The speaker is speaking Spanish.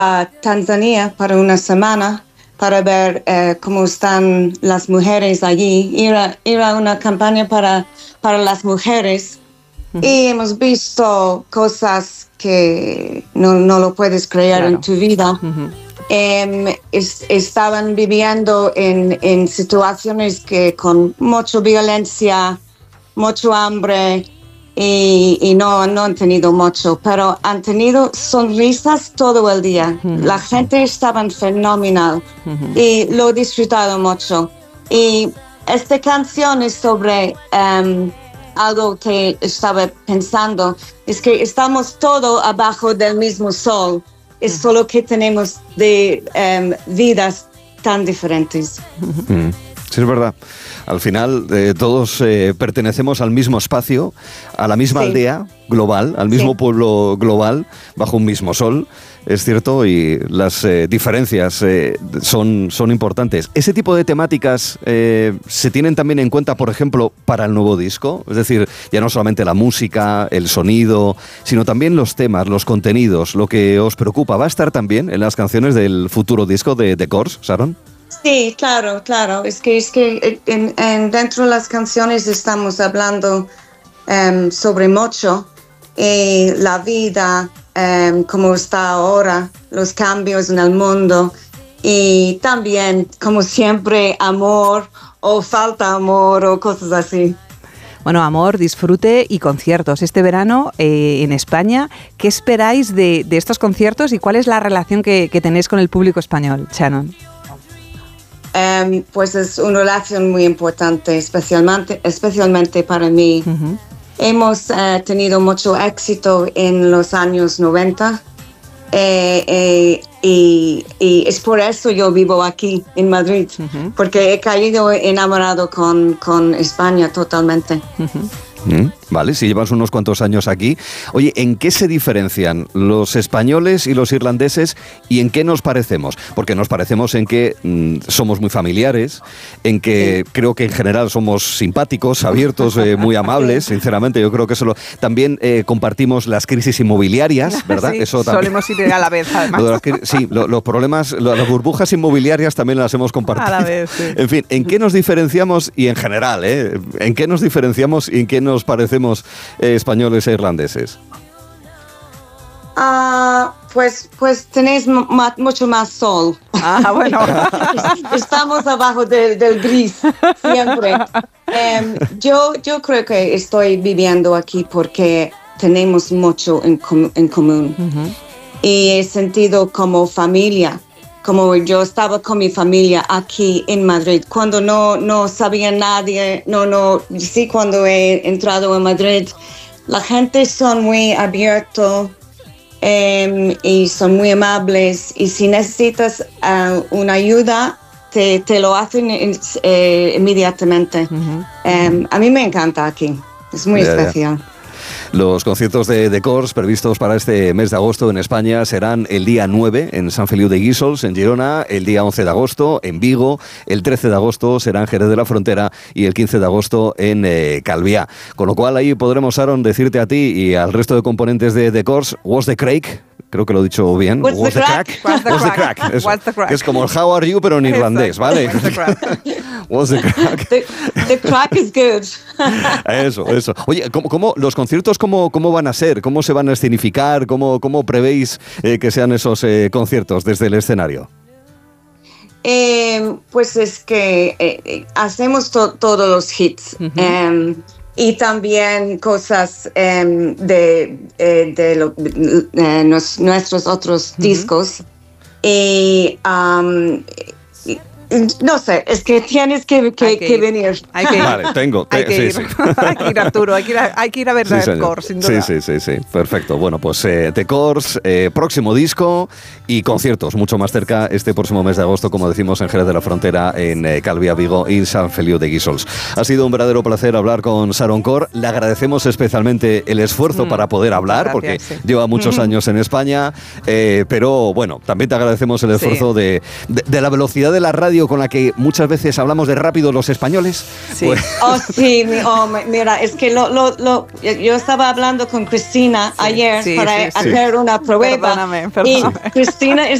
a Tanzania para una semana para ver cómo están las mujeres allí. Ir a una campaña para las mujeres. Y hemos visto cosas que no lo puedes creer en tu vida. Estaban viviendo en situaciones que con mucha violencia, mucho hambre, y no han tenido mucho, pero han tenido sonrisas todo el día. La gente estaba fenomenal y lo he disfrutado mucho. Y esta canción es sobre algo que estaba pensando, es que estamos todos abajo del mismo sol, es solo que tenemos vidas tan diferentes. Sí, es verdad. Al final todos pertenecemos al mismo espacio, a la misma aldea global, al mismo pueblo global, bajo un mismo sol, es cierto, y las diferencias son importantes. ¿Ese tipo de temáticas se tienen también en cuenta, por ejemplo, para el nuevo disco? Es decir, ya no solamente la música, el sonido, sino también los temas, los contenidos, lo que os preocupa. ¿Va a estar también en las canciones del futuro disco de The Corrs, Sharon? Sí, claro. Es que dentro de las canciones estamos hablando sobre mucho, la vida, cómo está ahora, los cambios en el mundo y también, como siempre, amor o falta amor o cosas así. Bueno, amor, disfrute y conciertos. Este verano en España, ¿qué esperáis de estos conciertos y cuál es la relación que tenéis con el público español, Shannon? Pues es una relación muy importante, especialmente para mí. Hemos tenido mucho éxito en los años 90 y es por eso yo vivo aquí en Madrid, porque he caído enamorado con España totalmente. Vale, si llevas unos cuantos años aquí. Oye, ¿en qué se diferencian los españoles y los irlandeses y en qué nos parecemos? Porque nos parecemos en que somos muy familiares, en que creo que en general somos simpáticos, abiertos, muy amables, sinceramente. Yo creo que eso también compartimos las crisis inmobiliarias, ¿verdad? Sí, eso también. solemos ir a la vez, además. Sí, los problemas, las burbujas inmobiliarias también las hemos compartido. A la vez, sí. En fin, ¿en qué nos diferenciamos y en general, en qué nos diferenciamos y en qué nos parecemos españoles e irlandeses? Pues tenéis mucho más sol. Bueno. Estamos abajo del gris siempre. Yo creo que estoy viviendo aquí porque tenemos mucho en común. Y he sentido como familia. Como yo estaba con mi familia aquí en Madrid, cuando no sabía nadie, sí, cuando he entrado en Madrid, la gente son muy abiertos y son muy amables, y si necesitas una ayuda, te lo hacen inmediatamente. A mí me encanta aquí, es muy especial. Los conciertos de The Corrs previstos para este mes de agosto en España serán el día 9 en Sant Feliu de Guíxols, en Girona, el día 11 de agosto en Vigo, el 13 de agosto será en Jerez de la Frontera y el 15 de agosto en Calviá. Con lo cual ahí podremos, Sharon, decirte a ti y al resto de componentes de The Corrs, what's the crack? Creo que lo he dicho bien. What's the crack? What's the crack? Eso, What's the crack? que es como el how are you, pero en irlandés, ¿vale? What's the crack? What's the crack? The crack is good. Eso. Oye, ¿cómo los conciertos cómo van a ser? ¿Cómo se van a escenificar? ¿Cómo prevéis que sean esos conciertos desde el escenario? Pues es que hacemos todos los hits. Y también cosas de nuestros otros discos. Y no sé, es que tienes que venir. Hay que ir. Vale, hay que ir. Sí. Hay que ir, Arturo, hay que ir a ver The Corrs, sin duda. Sí, perfecto. Bueno, pues The Corrs, próximo disco y conciertos mucho más cerca este próximo mes de agosto, como decimos, en Jerez de la Frontera, en Calviá, Vigo y Sant Feliu de Guíxols. Ha sido un verdadero placer hablar con Sharon Corr. Le agradecemos especialmente el esfuerzo para poder hablar, gracias, porque lleva muchos años en España, pero bueno, también te agradecemos el esfuerzo de la velocidad de la radio radio con la que muchas veces hablamos de rápido los españoles. Sí. Pues, Sí, mira, es que yo estaba hablando con Cristina ayer para hacer una prueba. Perdóname. Y Cristina